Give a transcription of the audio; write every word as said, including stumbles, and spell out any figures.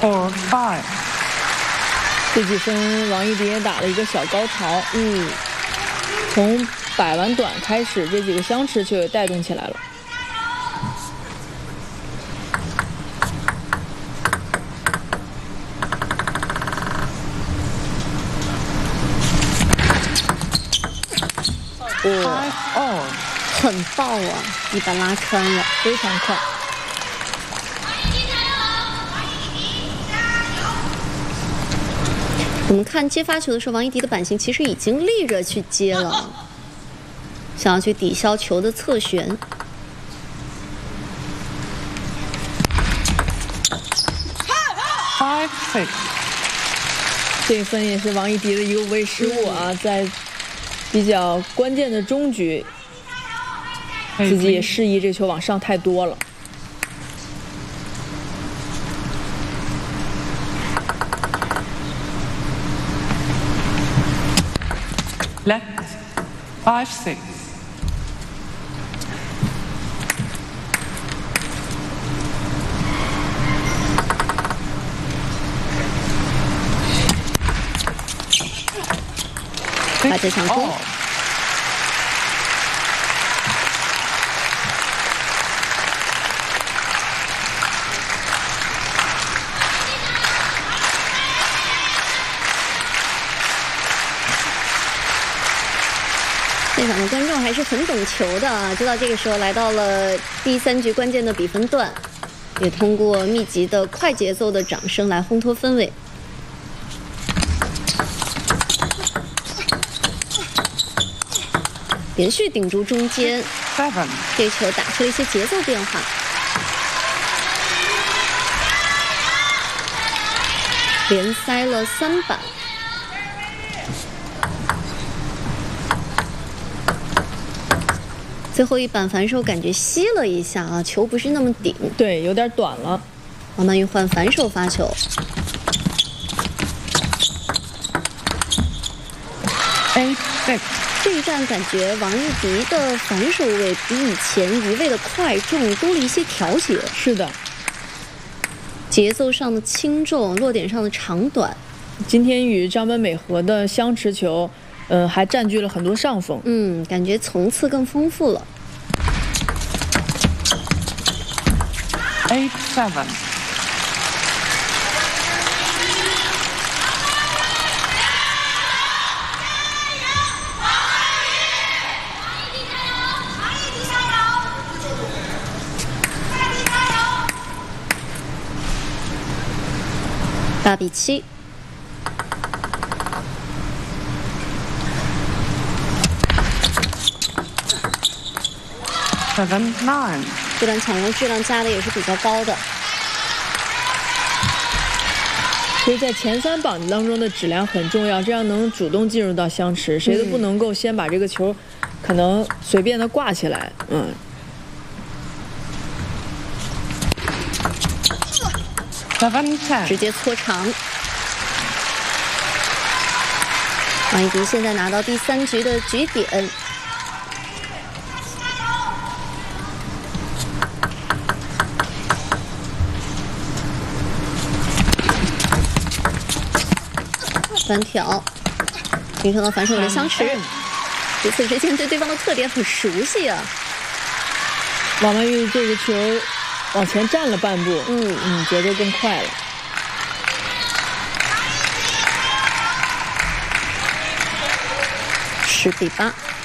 Four five。 这几分王艺迪也打了一个小高潮，嗯，从摆完短开始，这几个相持球也带动起来了。 哇，哦， 很爆啊！一把拉穿了， 非常快。 我们看接发球的时候，王艺迪的板型其实已经立着去接了，想要去抵消球的侧旋。 Five six。 这一分也是王艺迪的一个无谓失误啊，在比较关键的中局，自己也示意这球往上太多了。 Left five six。 把这抢攻。现场的观众还是很懂球的啊，知道这个时候来到了第三局关键的比分段，也通过密集的快节奏的掌声来烘托氛围。连续顶住中间，这球打出了一些节奏变化，连塞了三板。最后一板反手感觉吸了一下啊，球不是那么顶， 对，有点短了。 王曼玉换反手发球。 Eight six。 这一站感觉王艺迪的反手位比以前一味的快重多了一些调节。 是的， 节奏上的轻重，落点上的长短。 今天与张本美和的相持球，嗯、呃，还占据了很多上风。 嗯，感觉层次更丰富了。 Eight seven。 八比七。 Seven nine。 这段抢攻质量加的也是比较高的。 所以在前三板当中的质量很重要，这样能主动进入到相持，谁都不能够先把这个球可能随便的挂起来，嗯。 直接搓长。王艺迪现在拿到第三局的局点。翻挑，形成了反手的相持。彼此之间对对方的特点很熟悉啊。 王曼玉这个球往前站了半步，嗯嗯，节奏更快了。 十比八。